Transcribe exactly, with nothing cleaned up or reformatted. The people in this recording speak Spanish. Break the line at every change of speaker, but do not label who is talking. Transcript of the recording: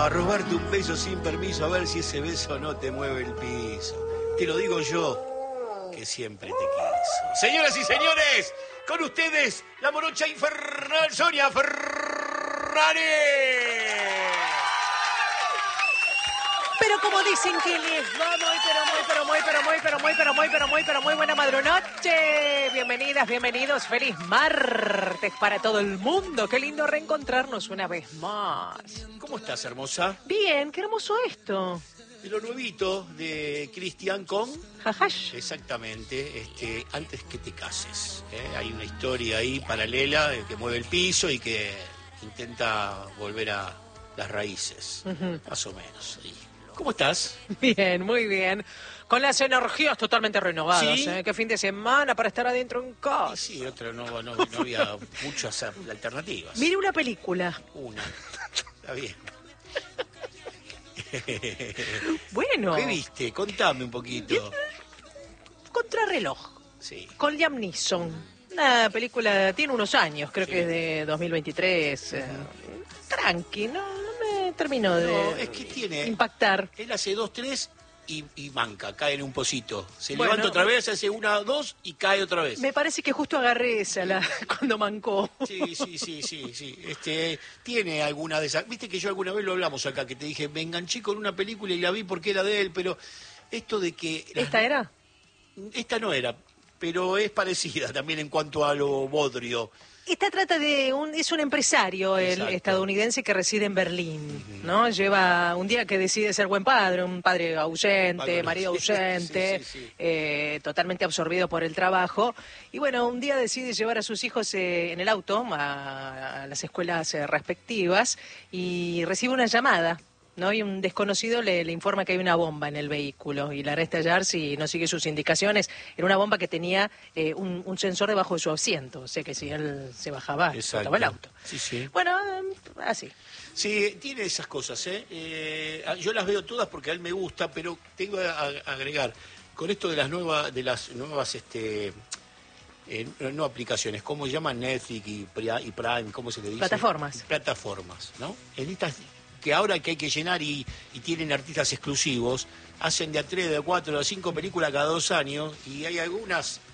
a robarte un beso sin permiso, a ver si ese beso no te mueve el piso. Te lo digo yo, que siempre te quiso. Señoras y señores, con ustedes, la morocha infernal Sonia Ferrari.
Pero como dicen que les va muy, pero muy, pero muy, pero muy, pero muy, pero muy, pero muy, pero muy buena madrunoche. Bienvenidas, bienvenidos. Feliz martes para todo el mundo. Qué lindo reencontrarnos una vez más.
¿Cómo estás, hermosa?
Bien, qué hermoso esto.
De lo nuevito de Cristian con...
Jajash.
Exactamente, este, antes que te cases. ¿eh? Hay una historia ahí paralela eh, que mueve el piso y que intenta volver a las raíces. Uh-huh. Más o menos. Sí. ¿Cómo estás?
Bien, muy bien. Con las energías totalmente renovadas.
¿Sí?
¿eh? Qué fin de semana para estar adentro en casa.
Sí, sí, otra no, no, no había muchas alternativas.
Mire una película.
Una. Está bien.
Bueno.
¿Qué viste? Contame un poquito.
Contrarreloj.
Sí.
Con Liam Neeson. Una película, tiene unos años, creo
sí.
que es de dos mil veintitrés. Uh-huh. eh, tranqui, no, no me terminó de
no, es que tiene,
impactar.
Él hace dos, tres y, y manca, cae en un pocito. Se
bueno,
levanta otra vez, hace una, dos y cae otra vez.
Me parece que justo agarré esa la, cuando mancó.
Sí, sí, sí, sí, sí. Este, tiene alguna de esas. Viste que yo alguna vez lo hablamos acá, que te dije, me enganché con una película y la vi porque era de él, pero esto de que...
¿Esta las... era?
Esta no era, pero es parecida también en cuanto a lo bodrio.
Esta trata de un, es un empresario el estadounidense que reside en Berlín, uh-huh. ¿no? Lleva un día que decide ser buen padre, un padre ausente, padre, marido ausente, sí, sí, sí. Eh, totalmente absorbido por el trabajo. Y bueno, un día decide llevar a sus hijos eh, en el auto a, a las escuelas eh, respectivas y recibe una llamada. ¿no? Y un desconocido le, le informa que hay una bomba en el vehículo y la hará estallar si no sigue sus indicaciones. Era una bomba que tenía eh, un, un sensor debajo de su asiento, o sea que si él se bajaba, explotaba el auto.
Sí, sí.
Bueno, así.
Sí, tiene esas cosas, ¿eh? ¿eh? Yo las veo todas porque a él me gusta, pero tengo que agregar, con esto de las nuevas, de las nuevas, este... Eh, no aplicaciones, ¿cómo se llaman? Netflix y Prime, ¿cómo se le dice?
Plataformas.
Plataformas, ¿no? En estas... que ahora que hay que llenar y, y tienen artistas exclusivos, hacen de a tres, de a cuatro, de a cinco películas cada dos años, y hay algunas